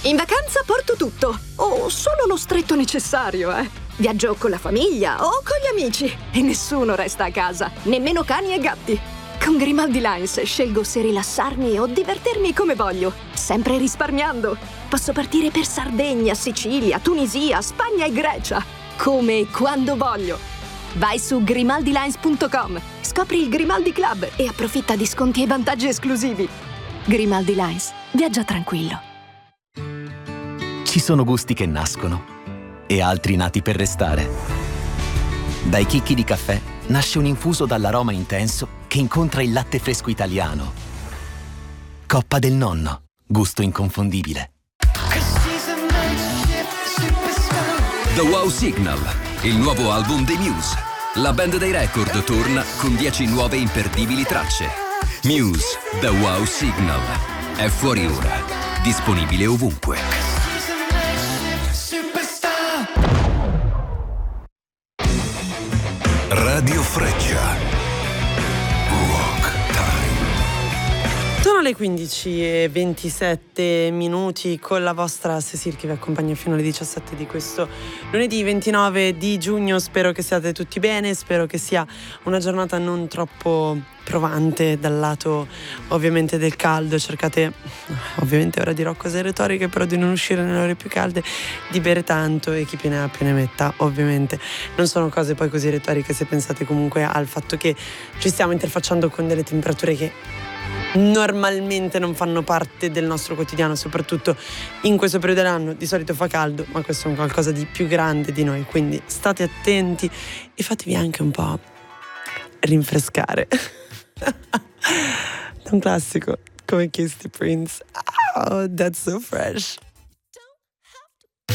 In vacanza porto tutto, o solo lo stretto necessario, Viaggio con la famiglia o con gli amici e nessuno resta a casa, nemmeno cani e gatti. Con Grimaldi Lines scelgo se rilassarmi o divertirmi come voglio, sempre risparmiando. Posso partire per Sardegna, Sicilia, Tunisia, Spagna e Grecia, come e quando voglio. Vai su grimaldilines.com, scopri il Grimaldi Club e approfitta di sconti e vantaggi esclusivi. Grimaldi Lines, viaggia tranquillo. Ci sono gusti che nascono e altri nati per restare. Dai chicchi di caffè nasce un infuso dall'aroma intenso che incontra il latte fresco italiano. Coppa del Nonno, gusto inconfondibile. The Wow Signal, il nuovo album dei Muse. La band dei record torna con 10 nuove imperdibili tracce. Muse, The Wow Signal. È fuori ora. Disponibile ovunque. Radio Freccia. Rock Time. Sono le 15:27 con la vostra Cecil che vi accompagna fino alle 17 di questo lunedì 29 di giugno. Spero che siate tutti bene, spero che sia una giornata non troppo provante dal lato ovviamente del caldo. Cercate, ovviamente ora dirò cose retoriche, però di non uscire nelle ore più calde, di bere tanto e chi più ne ha più ne metta. Ovviamente non sono cose poi così retoriche se pensate comunque al fatto che ci stiamo interfacciando con delle temperature che normalmente non fanno parte del nostro quotidiano, soprattutto in questo periodo dell'anno. Di solito fa caldo, ma questo è un qualcosa di più grande di noi, quindi state attenti e fatevi anche un po' rinfrescare. Un classico come Kiss the Prince. Oh, that's so fresh.